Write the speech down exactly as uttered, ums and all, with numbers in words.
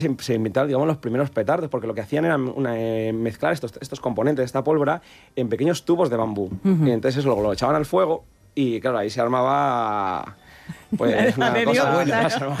se, se inventaron, digamos, los primeros petardos, porque lo que hacían era una, eh, mezclar estos, estos componentes, esta pólvora, en pequeños tubos de bambú. Uh-huh. Y entonces eso lo, lo echaban al fuego y, claro, ahí se armaba... Pues una de cosa Dios, buena. claro.